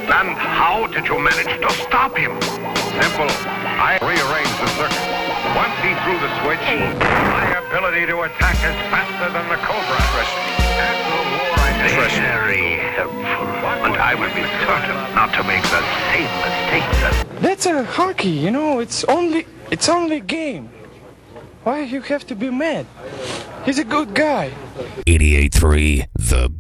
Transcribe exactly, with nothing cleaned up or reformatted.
And how did you manage to stop him? Simple. I rearranged the circuit. Once he threw the switch, my ability to attack is faster than the Cobra. After the war, I Very helpful. And I will be certain not to make the same mistake that... That's a hockey, you know, it's only, it's only a game. Why you have to be mad? He's a good guy. eighty-eight point three The